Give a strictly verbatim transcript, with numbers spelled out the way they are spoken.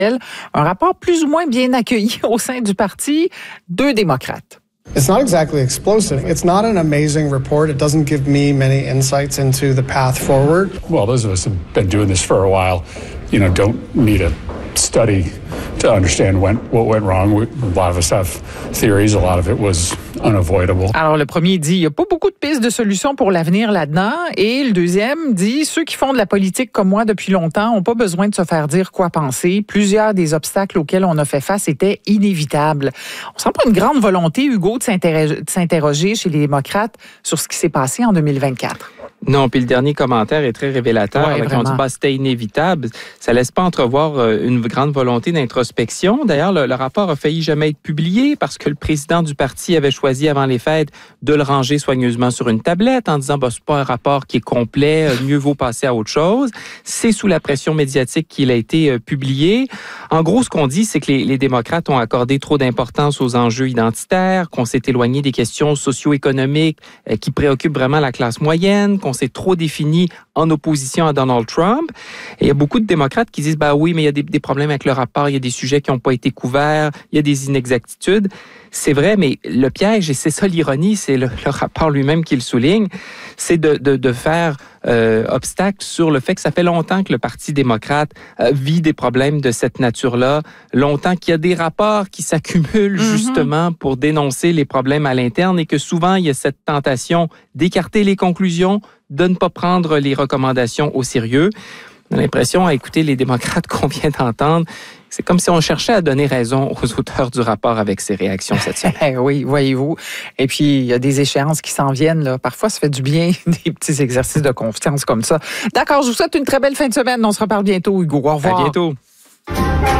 Un rapport plus ou moins bien accueilli au sein du parti, deux démocrates. It's not exactly explosive. It's not an amazing report. It doesn't give me many insights into the path forward. Well, those of us who have been doing this for a while, you know, don't need a study to understand when, what went wrong. We, a lot of us have theories. A lot of it was unavoidable. Alors, le premier dit, il n'y a pas beaucoup de pistes de solutions pour l'avenir là-dedans. Et le deuxième dit, ceux qui font de la politique comme moi depuis longtemps n'ont pas besoin de se faire dire quoi penser. Plusieurs des obstacles auxquels on a fait face étaient inévitables. On sent pas une grande volonté, Hugo, de s'interroger, de s'interroger chez les démocrates sur ce qui s'est passé en deux mille vingt-quatre. Non, puis le dernier commentaire est très révélateur. Ouais, quand on dit bah, c'était inévitable, ça laisse pas entrevoir une grande volonté d'introspection. D'ailleurs, le, le rapport a failli jamais être publié parce que le président du parti avait choisi avant les fêtes de le ranger soigneusement sur une tablette en disant bah, c'est pas un rapport qui est complet, mieux vaut passer à autre chose. C'est sous la pression médiatique qu'il a été euh, publié. En gros, ce qu'on dit, c'est que les, les démocrates ont accordé trop d'importance aux enjeux identitaires, qu'on s'est éloigné des questions socio-économiques euh, qui préoccupent vraiment la classe moyenne, qu'on s'est trop défini en opposition à Donald Trump. Et il y a beaucoup de démocrates qui disent, bah oui, mais il y a des, des problèmes avec le rapport, il y a des sujets qui n'ont pas été couverts, il y a des inexactitudes. C'est vrai, mais le piège, et c'est ça l'ironie, c'est le, le rapport lui-même qui le souligne, c'est de, de, de faire euh, obstacle sur le fait que ça fait longtemps que le Parti démocrate euh, vit des problèmes de cette nature-là, longtemps qu'il y a des rapports qui s'accumulent mm-hmm. justement pour dénoncer les problèmes à l'interne et que souvent il y a cette tentation d'écarter les conclusions, de ne pas prendre les recommandations au sérieux. On a l'impression, à écouter les démocrates qu'on vient d'entendre, c'est comme si on cherchait à donner raison aux auteurs du rapport avec ces réactions cette semaine. Oui, voyez-vous. Et puis, il y a des échéances qui s'en viennent. Là. Parfois, ça fait du bien, des petits exercices de confiance comme ça. D'accord, je vous souhaite une très belle fin de semaine. On se reparle bientôt, Hugo. Au revoir. À bientôt.